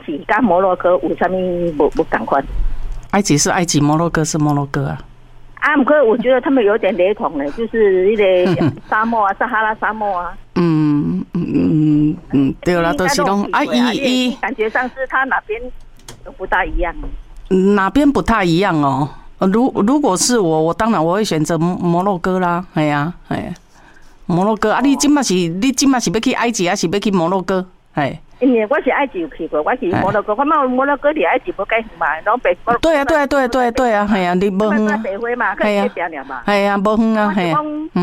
及跟摩洛哥有什么不同款？ 埃及是埃及，摩洛哥是摩洛哥啊。 不过我觉得他们有点雷同嘞，就是那个沙漠啊，撒哈拉沙漠啊。 对啦，都是拢伊感觉上是他哪边都不大一样。 哪边不太一样哦？如果是我当然我会选择摩洛哥啦。哎呀，摩洛哥啊！你今嘛是要去埃及，还是要去摩洛哥？ 因为我是埃及有去过，我是摩洛哥，我嘛摩洛哥离埃及不介远嘛，然后北。 对啊，系啊，你无远啊。 北非嘛，可以去边嘛。 系啊，无远啊，系啊。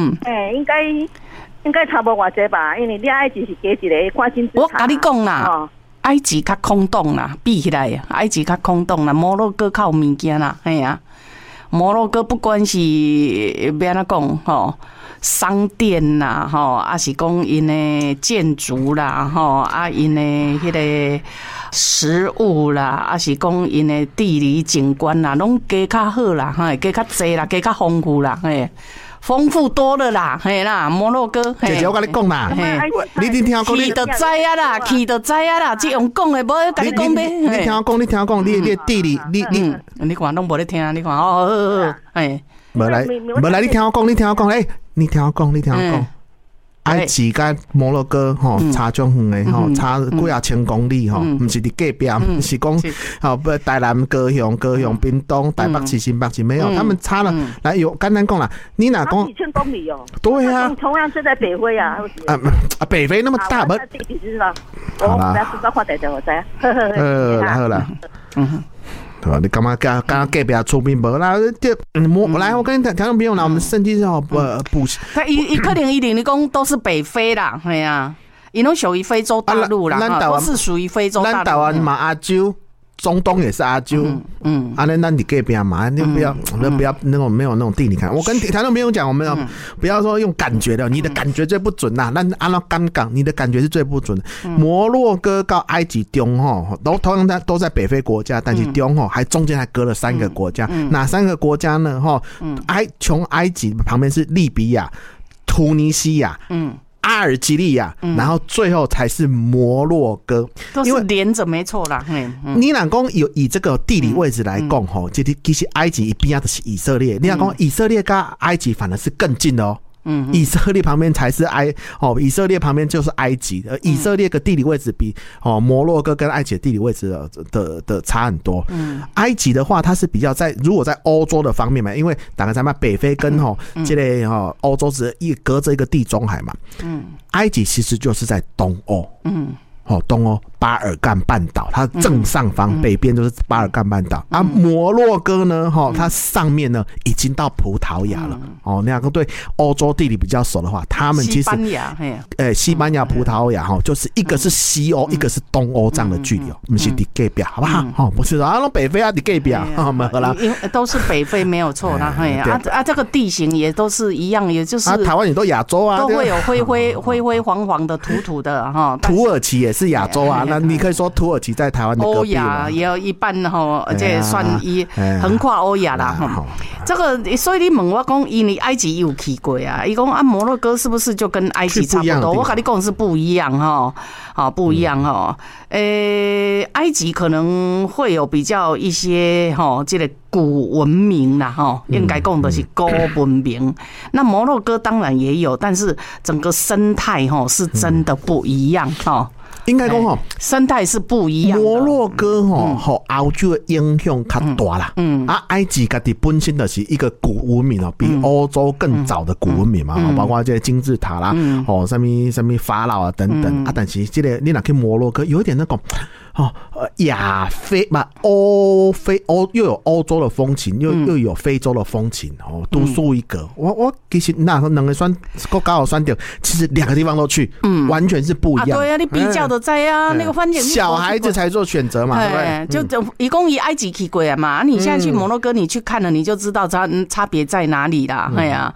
应该差不多偌济吧，因为你埃及是加一个看金字塔。 我跟你讲啦，埃及较空洞啦，比起来，埃及较空洞啦，摩洛哥较有物件啦，系啊。摩洛哥不管是要安怎讲吼。商店啦，还是讲因的建筑啦，因的迄个食物啦，还是讲因的地理景观啦，拢加较好啦，加较济啦，加较丰富啦，丰富多了啦，啦，摩洛哥。 姐姐，我跟你讲啦，你听我讲， 去就知啊啦，去就知啊啦，这样讲的，无跟你讲呗。 你听我讲，你地理， 你看拢无咧听，你看无来，你听我讲，你听我讲，埃及跟摩洛哥差种远的差几啊千公里不是伫隔壁，是讲台南、高雄、屏东、台北市、新北市没有，他们差了。来有简单讲啦，你哪讲几千公里哦？ 对啊， 同样是在北非啊。 北非那么大，不？ 地理知道。好啦，不要看台我知。 好啦。对吧？你干嘛刚隔壁出兵无啦？来，我跟你讲，不用啦，我们圣经是补。 他一可能一定你讲都是北非啦，系啊，伊拢属于非洲大陆啦，都是属于非洲大陆。 咱台湾嘛亚洲。中东也是亚洲，那你隔壁嘛，你不要那种没有那种地理看。我跟台湾朋友讲，我们不要说用感觉的，你的感觉最不准呐。那按照刚刚，你的感觉是最不准的。摩洛哥到埃及中都同样都在北非国家，但是中还中间还隔了3个国家，哪3个国家呢？从埃及旁边是利比亚、突尼西亚，阿尔及利亚，然后最后才是摩洛哥， 都是连着没错啦。 你若讲以这个地理位置来讲其实埃及一边就是以色列。你若讲以色列跟埃及反而是更近的哦。以色列旁边才是以色列旁边就是埃及，而以色列的地理位置比摩洛哥跟埃及的地理位置的差很多。埃及的话，它是比较如果在欧洲的方面嘛，因为大概在北非跟这类欧洲只隔着一个地中海嘛。埃及其实就是在东欧。东欧巴尔干半岛，它正上方北边就是巴尔干半岛。摩洛哥呢，它上面呢已经到葡萄牙了。那两个对欧洲地理比较熟的话，他们其实西班牙、葡萄牙就是一个是西欧，一个是东欧这样的距离不是伫隔壁，好不好？不是说北非伫隔壁都是北非没有错啦。这个地形也都是一样，也就是台湾也都亚洲啊， 都会有灰黄黄的土的土耳其也是亚洲啊，那你可以说土耳其在台湾的隔壁，欧亚也有一半这算横跨欧亚啦。这个所以你问我讲，因为埃及有去过啊，伊讲摩洛哥是不是就跟埃及差不多？我跟你讲是不一样不一样埃及可能会有比较一些这个古文明啦应该讲的是古文明。那摩洛哥当然也有，但是整个生态是真的不一样应该讲生态是不一样的。 摩洛哥欧洲的影响较大啦。埃及家己本身就是一个古文明比欧洲更早的古文明嘛，包括这些金字塔啦，什么法老啊等等但是这个你若去摩洛哥，有一点那种亚非嘛，又有欧洲的风情，又有非洲的风情独树一格。我其实那两个选国家有选到，其实2个地方都去，完全是不一样。 对啊，你比较的在那个反正小孩子才做选择嘛，对不对？ 就一共以埃及去过嘛，你现在去摩洛哥，你去看了你就知道差别在哪里啦。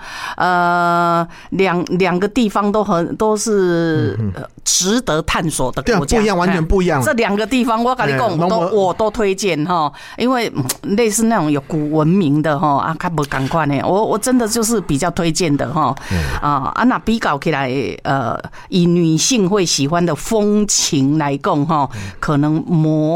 两个地方都是值得探索的国家， 不一样，完全不一样。 这2个地方我跟你讲，我都推荐因为类似那种有古文明的较不同款的，我真的就是比较推荐的那比较起来以女性会喜欢的风情来讲可能